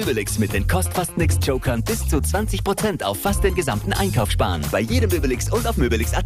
Möbelix mit den Kost-Fast-Nix-Jokern bis zu 20% auf fast den gesamten Einkauf sparen. Bei jedem Möbelix und auf Möbelix.at.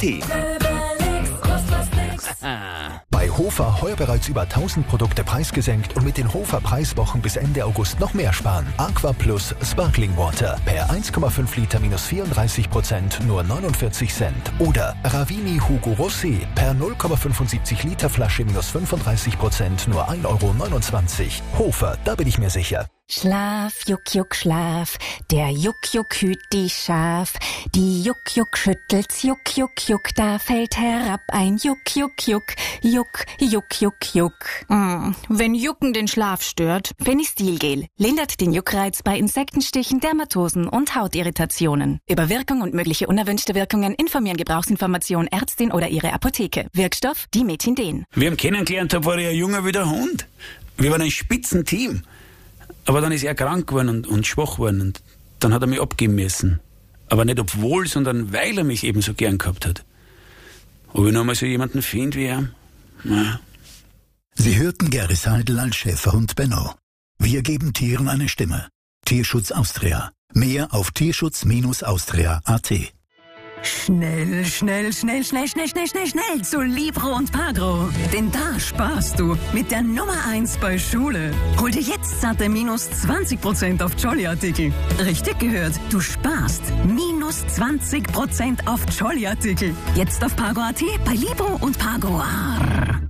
Bei Hofer heuer bereits über 1000 Produkte preisgesenkt und mit den Hofer Preiswochen bis Ende August noch mehr sparen. Aqua Plus Sparkling Water per 1,5 Liter minus 34%, nur 49 Cent. Oder Ravini Hugo Rosé per 0,75 Liter Flasche minus 35%, nur 1,29 Euro. Hofer, da bin ich mir sicher. Schlaf, Juck, Juck, Schlaf. Der Juck, Juck hüt die Schaf. Die Juck, Juck schüttelt's, Juck, Juck, Juck. Da fällt herab ein Juck, Juck, Juck. Juck, Juck, Juck, Juck. Wenn Jucken den Schlaf stört. Fenistilgel lindert den Juckreiz bei Insektenstichen, Dermatosen und Hautirritationen. Über Wirkung und mögliche unerwünschte Wirkungen informieren Gebrauchsinformation Ärztin oder ihre Apotheke. Wirkstoff Dimetindin. Wie ich ihn kennengelernt habe, war er ein Junge wie der Hund. Wir waren ein Spitzenteam. Aber dann ist er krank geworden und schwach geworden und dann hat er mich abgeben müssen. Aber nicht obwohl, sondern weil er mich eben so gern gehabt hat. Ob ich noch mal so jemanden finde wie er? Na. Sie hörten Gary Seidel als Schäferhund Benno. Wir geben Tieren eine Stimme. Tierschutz Austria. Mehr auf tierschutz-austria.at. Schnell, schnell, schnell, schnell, schnell, schnell, schnell, schnell zu Libro und Pagro. Denn da sparst du mit der Nummer 1 bei Schule. Hol dir jetzt satte minus 20% auf Jolly-Artikel. Richtig gehört, du sparst minus 20% auf Jolly-Artikel. Jetzt auf Pagro.at bei Libro und Pagro.